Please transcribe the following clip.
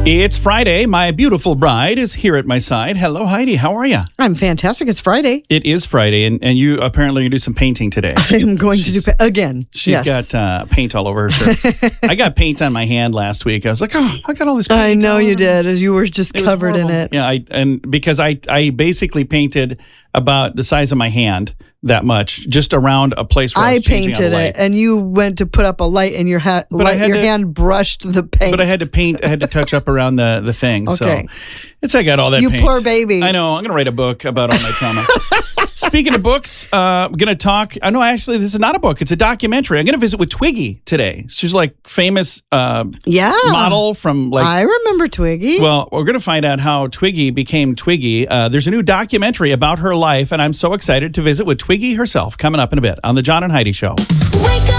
It's Friday. My beautiful bride is here at my side. Hello, Heidi. How are you? I'm fantastic. It's Friday. It is Friday, and you apparently do some painting today. I am going to do again. She's got paint all over her shirt. I got paint on my hand last week. I was like, oh, I got all this paint. I know you did, as you were just covered in it. Yeah, because I basically painted about the size of my hand, that much, just around a place where I was painted it, and you went to put up a light, and your hand brushed the paint. But I had to touch up around the thing. Okay. So I got all that paint. You poor baby. I know. I'm going to write a book about all my trauma. Speaking of books, I'm going to talk. I know, actually, this is not a book. It's a documentary. I'm going to visit with Twiggy today. She's like famous model from I remember Twiggy. Well, we're going to find out how Twiggy became Twiggy. There's a new documentary about her life, and I'm so excited to visit with Twiggy herself coming up in a bit on the John and Heidi Show. Wake up.